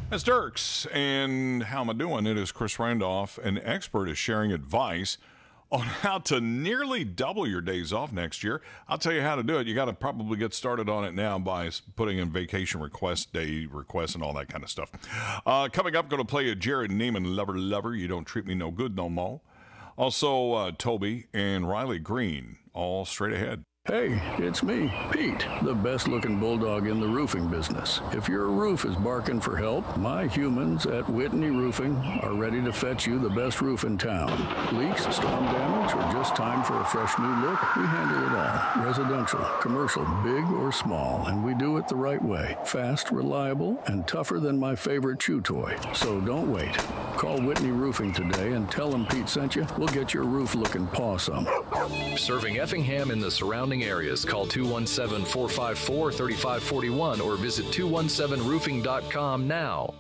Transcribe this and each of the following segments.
That's Dirks. And how am I doing? It is Chris Randolph. An expert is sharing advice on how to nearly double your days off next year. I'll tell you how to do it. You got to probably get started on it now by putting in vacation requests, day requests, and all that kind of stuff. Coming up, going to play a Jared Neiman, Lover, You Don't Treat Me No Good No More. Also, Toby and Riley Green, all straight ahead. Hey, it's me, Pete, the best-looking bulldog in the roofing business. If your roof is barking for help, my humans at Whitney Roofing are ready to fetch you the best roof in town. Leaks, storm damage, or just time for a fresh new look, we handle it all. Residential, commercial, big or small, and we do it the right way. Fast, reliable, and tougher than my favorite chew toy. So don't wait. Call Whitney Roofing today and tell them Pete sent you. We'll get your roof looking pawsome. Serving Effingham and the surrounding areas. Call 217-454-3541 or visit 217roofing.com now.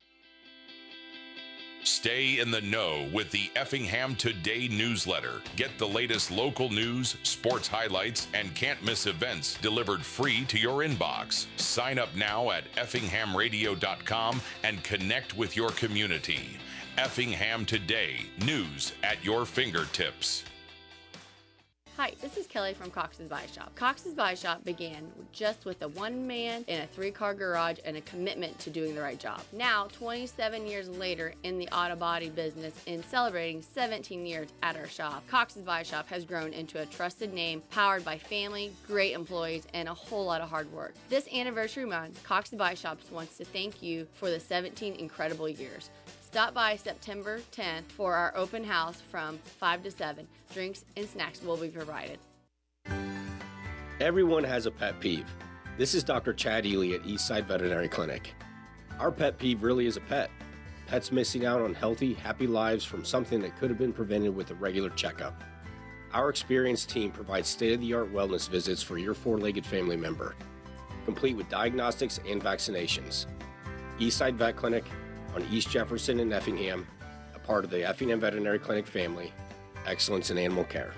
Stay in the know with the Effingham Today newsletter. Get the latest local news, sports highlights, and can't miss events delivered free to your inbox. Sign up now at effinghamradio.com and connect with your community. Effingham Today, news at your fingertips. Hi, this is Kelly from Cox's Body Shop. Cox's Body Shop began just with a one-man and a three-car garage and a commitment to doing the right job. Now, 27 years later in the auto body business and celebrating 17 years at our shop, Cox's Body Shop has grown into a trusted name powered by family, great employees, and a whole lot of hard work. This anniversary month, Cox's Body Shop wants to thank you for the 17 incredible years. Stop by September 10th for our open house from 5 to 7. Drinks and snacks will be provided. Everyone has a pet peeve. This is Dr. Chad Ely at Eastside Veterinary Clinic. Our pet peeve really is a pet. Pets missing out on healthy, happy lives from something that could have been prevented with a regular checkup. Our experienced team provides state-of-the-art wellness visits for your four-legged family member, complete with diagnostics and vaccinations. Eastside Vet Clinic on East Jefferson in Effingham, a part of the Effingham Veterinary Clinic family. Excellence in animal care.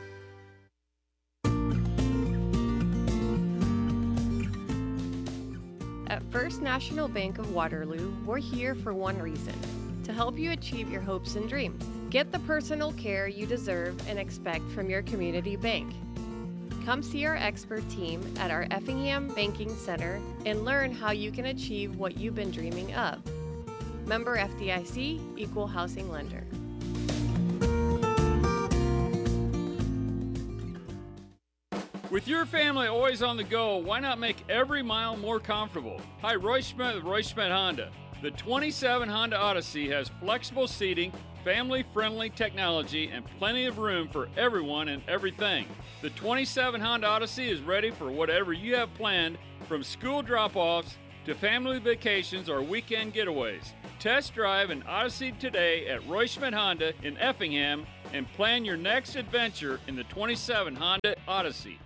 At First National Bank of Waterloo, we're here for one reason: to help you achieve your hopes and dreams. Get the personal care you deserve and expect from your community bank. Come see our expert team at our Effingham Banking Center and learn how you can achieve what you've been dreaming of. Member FDIC, Equal Housing Lender. With your family always on the go, why not make every mile more comfortable? Hi, Roy Schmidt with Roy Schmidt Honda. The 27 Honda Odyssey has flexible seating, family-friendly technology, and plenty of room for everyone and everything. The 27 Honda Odyssey is ready for whatever you have planned, from school drop-offs to family vacations or weekend getaways. Test drive an Odyssey today at Roy Schmidt Honda in Effingham and plan your next adventure in the 27 Honda Odyssey.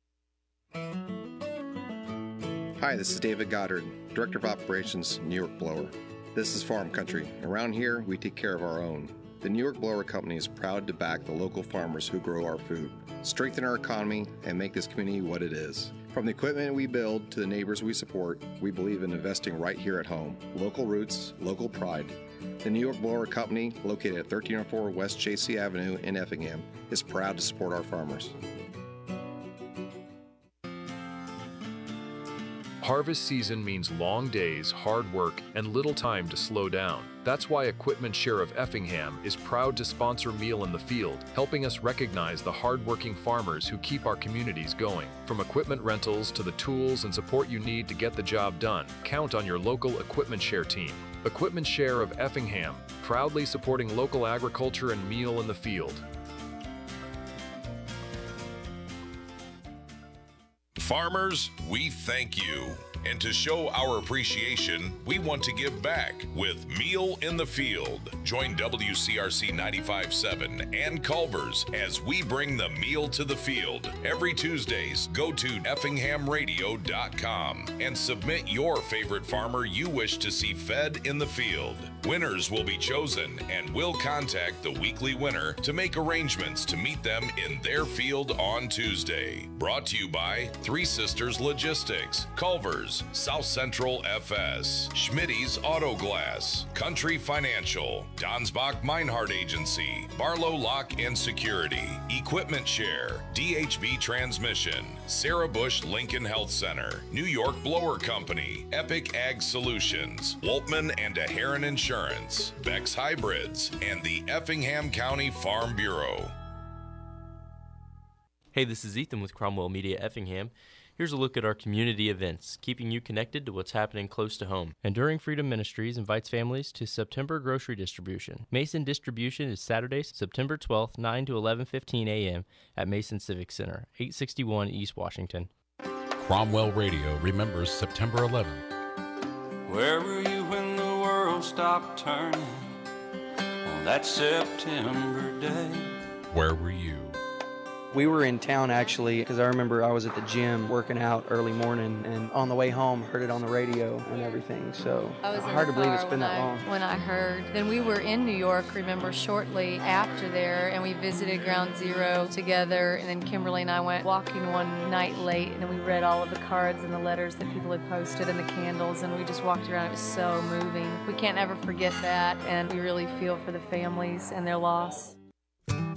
Hi, this is David Goddard, Director of Operations, New York Blower. This is Farm Country. Around here, we take care of our own. The New York Blower Company is proud to back the local farmers who grow our food, strengthen our economy, and make this community what it is. From the equipment we build to the neighbors we support, we believe in investing right here at home. Local roots, local pride. The New York Blower Company, located at 1304 West Chasey Avenue in Effingham, is proud to support our farmers. Harvest season means long days, hard work, and little time to slow down. That's why Equipment Share of Effingham is proud to sponsor Meal in the Field, helping us recognize the hardworking farmers who keep our communities going. From equipment rentals to the tools and support you need to get the job done, count on your local Equipment Share team. Equipment Share of Effingham, proudly supporting local agriculture and Meal in the Field. Farmers, we thank you. And to show our appreciation, we want to give back with Meal in the Field. Join WCRC 95.7 and Culver's as we bring the meal to the field. Every Tuesdays, go to effinghamradio.com and submit your favorite farmer you wish to see fed in the field. Winners will be chosen, and we'll contact the weekly winner to make arrangements to meet them in their field on Tuesday. Brought to you by Three Sisters Logistics, Culver's, Motors, South Central FS, Schmitty's Auto Glass, Country Financial, Donsbach Meinhardt Agency, Barlow Lock and Security, Equipment Share, DHB Transmission, Sarah Bush Lincoln Health Center, New York Blower Company, Epic Ag Solutions, Woltman and Heron Insurance, Beck's Hybrids, and the Effingham County Farm Bureau. Hey, this is Ethan with Cromwell Media Effingham. Here's a look at our community events, keeping you connected to what's happening close to home. Enduring Freedom Ministries invites families to September grocery distribution. Mason distribution is Saturday, September 12th, 9 to 11:15 a.m. at Mason Civic Center, 861 East Washington. Cromwell Radio remembers September 11th. Where were you when the world stopped turning on that September day? Where were you? We were in town actually because I remember I was at the gym working out early morning, and on the way home heard it on the radio and everything. So hard to believe it's been that long. When I heard, then we were in New York, remember, shortly after there, and we visited Ground Zero together, and then Kimberly and I went walking one night late, and then we read all of the cards and the letters that people had posted and the candles, and we just walked around. It was so moving. We can't ever forget that, and we really feel for the families and their loss.